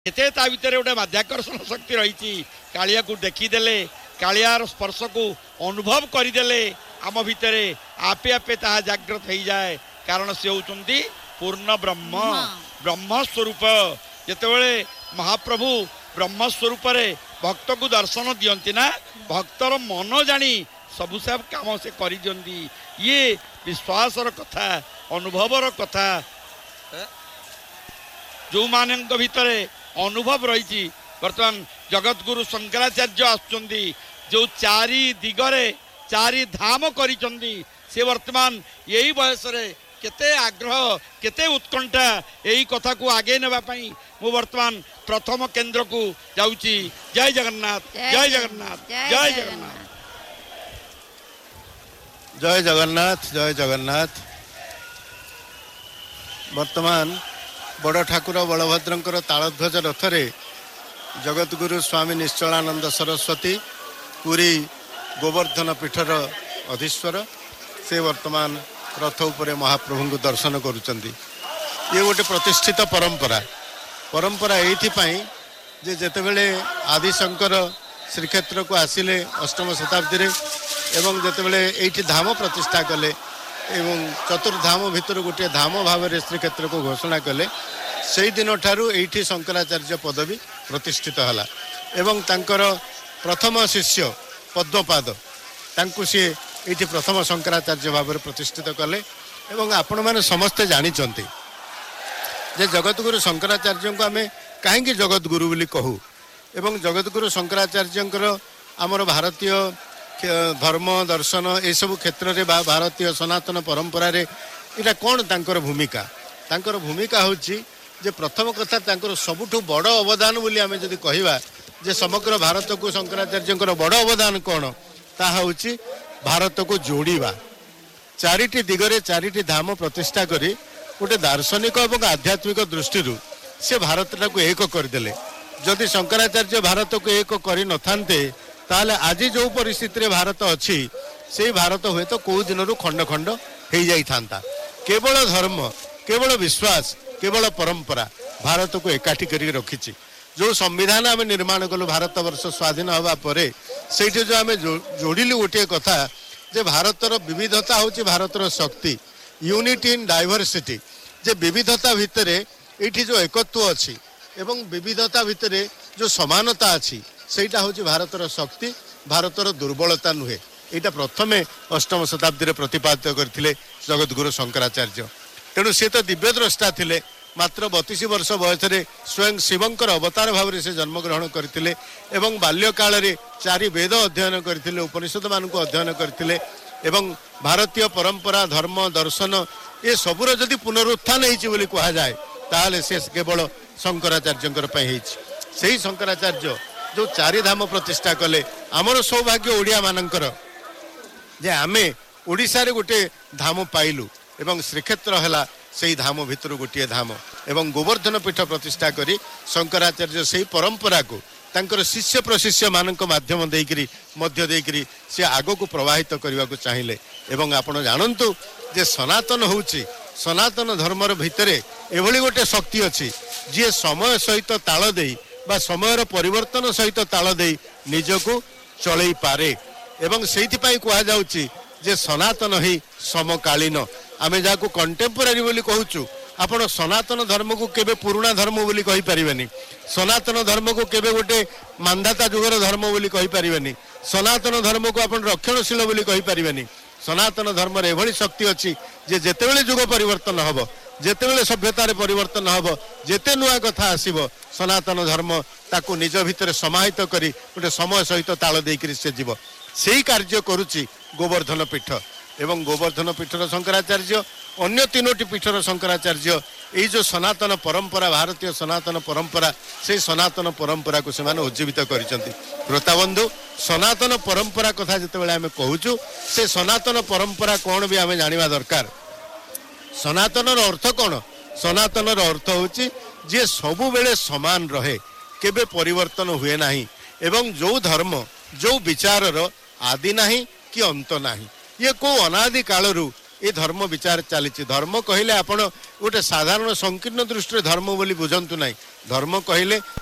एते ता भितर गोटे माध्याकर्षण शक्ति रही कालिया को देखीदेले कालियार स्पर्श को अनुभव करदेले आम भितर आपे आपे ताहा जागृत हो जाए कारण से होती पूर्ण ब्रह्म ब्रह्मस्वरूप जितेबले महाप्रभु ब्रह्मस्वरूप भक्त को दर्शन दियंती ना भक्तर मन जानी सबु सब काम से कर दियंती ये विश्वासर कथा अनुभवर कथा जो मान भितर अनुभव रही बर्तमान जगतगुरु शंकराचार्य आसुंदी जो चारि दिगरे चारि धाम करिचंदी से वर्तमान यही बयस केते आग्रह केते उत्कंठा यही कथा को आगे नेबा पई मु वर्तमान प्रथम केंद्र को जाउची। जय जगन्नाथ जय जगन्नाथ जय जगन्नाथ जय जगन्नाथ जय जगन्नाथ। वर्तमान बड़ ठाकुर बलभद्रंकर तालध्वज रथरे जगतगुरु स्वामी निश्चलानंद सरस्वती पुरी गोवर्धन पीठर अधीश्वर से वर्तमान रथ उपरे महाप्रभु को दर्शन करुचंदी। ये गोटे प्रतिष्ठित परंपरा परंपरा एइथिपाई जे जेतेबेले आदिशंकर श्रीक्षेत्र को आसिले अष्टम शताब्दी रे एवं जेतेबेले एइठी धाम प्रतिष्ठा कले एवं चतुर्धाम भितर गोटे धाम भाव में श्रीक्षेत्र को घोषणा कले से दिन ठारू एइठी शंकराचार्य पदवी प्रतिष्ठित हला एवं तांकर प्रथम शिष्य पद्मपाद तांकु सी एइठी प्रथम शंकराचार्य भाव में प्रतिष्ठित कले एवं आपण माने समस्ते जानिचंती जे जगतगुरु शंकराचार्य को आमे काहेकि जगतगुरु बोली कहू एवं जगतगुरु शंकराचार्यंकर आमर भारतीय धर्म दर्शन ये सब क्षेत्र में भारतीय सनातन परंपरा रे इटा कौन तांकर भूमिका होची जे प्रथम कथा तांकर सबुठु बड़ अवदान बोली आमे जदि कहिबा जे समग्र भारत को शंकराचार्यंकर बड़ अवदान कौन ताहा होची भारत को जोड़ीबा चारिटी दिगरे चारिटी धाम प्रतिष्ठा करी गोटे दार्शनिक और आध्यात्मिक दृष्टि से भारत को एक करदेले। जदि शंकराचार्य भारत को एक करि नथान्ते ताले आज जो परिस्थिति भारत अच्छी से भारत हुए तो कौ दिन खंड खंड हो जाता। केवल धर्म केवल विश्वास केवल परंपरा भारत को एकाठी करी रखी जो संविधान आम निर्माण कलु भारत वर्ष स्वाधीन हवा परे सेठी जो आम जोड़िलु गोटे कथा जे भारतर विविधता होची भारतर शक्ति यूनिटी इन डाइवर्सिटी जे विविधता भितर एठी जो एकत्व अच्छी एवं विविधता भितर जो समानता अच्छी सेटा होची भारतर शक्ति भारतर दुर्बलता नुहे। यहाँ प्रथमे अष्टम शताब्दी रे प्रतिपादित करथिले जगतगुरु शंकराचार्य तेणु से तो दिव्य द्रष्टा थिले मात्र 32 वर्ष बयस स्वयं शिवंकर अवतार भाव से जन्मग्रहण करथिले एवं बाल्यकाल रे 4 वेद अध्ययन करथिले उपनिषद मान को अध्ययन करथिले एवं भारतीय परंपरा धर्म दर्शन ये सबुर जदि पुनरुत्थान होइछि बोली कहा जाए ताले से केवल शंकराचार्यंकर पई होइछि। सेही शंकराचार्य जो 4 धाम प्रतिष्ठा कले आमर सौभाग्य ओडिया मानकर जे आमे ओडिसा रे गोटे धाम पाइलु एवं श्रीक्षेत्र हला सेही धाम भितर गोटे धाम एवं गोवर्धन पीठ प्रतिष्ठा करी शंकराचार्य सेही परंपरा को तांकर शिष्य प्रशिष्य मानक माध्यम देकरी मध्य देकरी से आगो को प्रवाहित करने को चाहिए एवं आपण जानतु जे सनातन होउची सनातन धर्मर भितरे एभली गोटे शक्ति अच्छी जी समय सहित ताल देई बा समयर परिवर्तन सहित ताल देई निजको चलई पारे एवं सेइथिपाई कहा जाउची जे सनातन ही समकालीन आमे जाको कंटेम्पोरारी बोली कहूचु आपण सनातन धर्म को केबे पुराना धर्म बोली कहि परिबेनी सनातन धर्म को केबे गोटे मानदाता जुगर धर्म बोली कहि परिबेनी सनातन धर्म को आपण रक्षणशील बोली कहि परिबेनी सनातन धर्म रे एभली शक्ति अछि जे जेतेबेले जुग परिवर्तन हबो जेतेबेले सभ्यतार परिवर्तन हबो जेते नुआ कथा आसीबो सनातन धर्म ताको निज भितर समाहित करी गोटे समय सहित ताल देकरी से जीव सेही कार्य करूची गोवर्धन पीठ एवं गोवर्धन पीठर शंकराचार्य अन्य 3टी पीठर शंकराचार्य ये जो सनातन परंपरा भारतीय सनातन परंपरा से सनातन परंपरा को से उज्जीवित करिसंती। श्रोताबंधु सनातन परंपरा कथा जितेबाला आम कहूचु से सनातन परंपरा कौन भी आम जानिबा दरकार। सनातन अर्थ कौन सनातन अर्थ होची जे सबु बेले समान रहे केबे परिवर्तन हुए नाही एवं जो धर्म जो विचार आदि नाही कि अंत नाही ये को अनादि कालरू ये धर्म विचार चली धर्म कहले आपण गोटे साधारण संकीर्ण दृष्टि धर्म बोली बुझंतु नहीं धर्म कहले